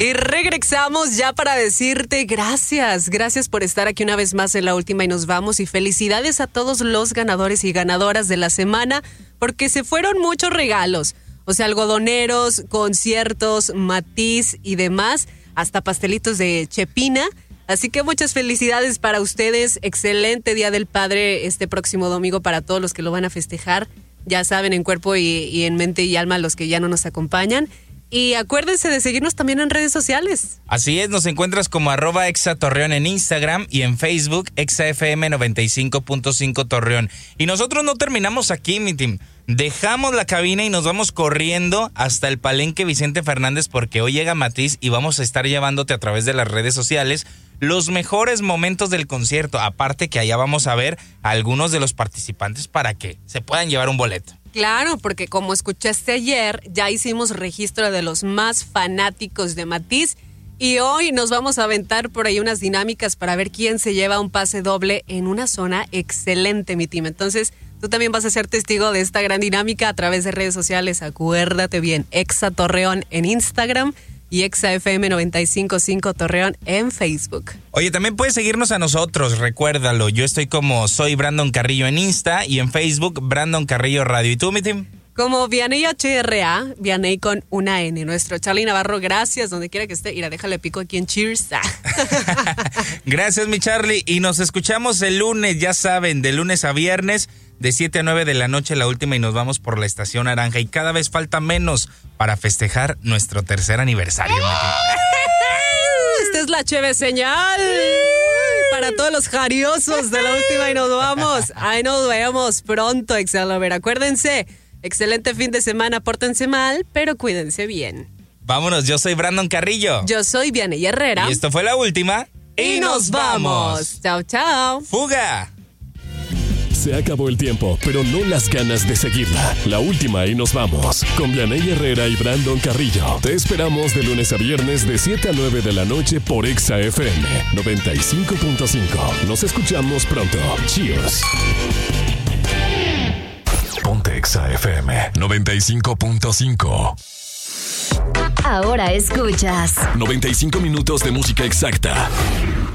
Y regresamos ya para decirte gracias por estar aquí una vez más en La Última y Nos Vamos, y felicidades a todos los ganadores y ganadoras de la semana, porque se fueron muchos regalos, o sea, algodoneros, conciertos, Matiz y demás, hasta pastelitos de Chepina. Así que muchas felicidades para ustedes, excelente Día del Padre este próximo domingo para todos los que lo van a festejar, ya saben, en cuerpo y en mente y alma los que ya no nos acompañan. Y acuérdense de seguirnos también en redes sociales. Así es, nos encuentras como @ExaTorreón en Instagram y en Facebook, ExaFM 95.5 Torreón. Y nosotros no terminamos aquí, mi team. Dejamos la cabina y nos vamos corriendo hasta el Palenque Vicente Fernández, porque hoy llega Matiz y vamos a estar llevándote a través de las redes sociales los mejores momentos del concierto. Aparte que allá vamos a ver a algunos de los participantes para que se puedan llevar un boleto. Claro, porque como escuchaste ayer, ya hicimos registro de los más fanáticos de Matiz y hoy nos vamos a aventar por ahí unas dinámicas para ver quién se lleva un pase doble en una zona excelente, mi team. Entonces, tú también vas a ser testigo de esta gran dinámica a través de redes sociales. Acuérdate bien, Exa Torreón en Instagram y ExaFM 95.5 Torreón en Facebook. Oye, también puedes seguirnos a nosotros, recuérdalo. Yo estoy como Soy Brandon Carrillo en Insta y en Facebook Brandon Carrillo Radio. ¿Y tú, mi team? Como Vianey HRA, Vianey con una N. Nuestro Charlie Navarro, gracias, donde quiera que esté. Mira, déjale pico aquí en Cheers. Gracias, mi Charlie. Y nos escuchamos el lunes, ya saben, de lunes a viernes, de 7 a 9 de la noche, La Última y Nos Vamos por la Estación Naranja. Y cada vez falta menos para festejar nuestro tercer aniversario. Esta es la chévere señal para todos los jariosos de La Última y Nos Vamos. Ahí nos vemos pronto, Exalover. Acuérdense, excelente fin de semana, pórtense mal, pero cuídense bien. Vámonos, yo soy Brandon Carrillo. Yo soy Vianey Herrera. Y esto fue La Última y nos vamos. Chao, chao. ¡Fuga! Se acabó el tiempo, pero no las ganas de seguirla. La Última y Nos Vamos, con Vianey Herrera y Brandon Carrillo. Te esperamos de lunes a viernes de 7 a 9 de la noche por ExaFM 95.5. Nos escuchamos pronto. Cheers. Ponte ExaFM 95.5. Ahora escuchas 95 minutos de música exacta.